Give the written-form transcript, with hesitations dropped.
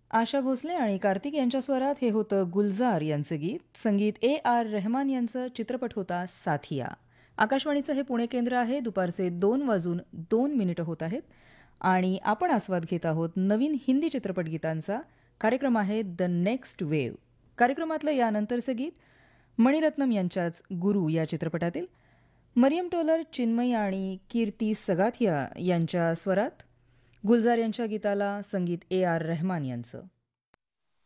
आशा भोसले आणि कार्तिक यांच्या स्वरात हे होतं गुलजार यांचं गीत. संगीत A.R. रहमान यांचं. चित्रपट होता साथिया. आकाशवाणीचं हे पुणे केंद्र आहे. दुपारचे 2:02 होत आहेत आणि आपण आस्वाद घेत आहोत नवीन हिंदी चित्रपट गीतांचा. कार्यक्रम आहे द नेक्स्ट वेव्ह. कार्यक्रमातलं यानंतरचं गीत मणिरत्नम यांच्याच गुरु या चित्रपटातील. मरियम टोलर, चिन्मयी आणि कीर्ती सगाथिया यांच्या स्वरात. गुलजार यांच्या गीताला संगीत A.R. रहमान यांचं.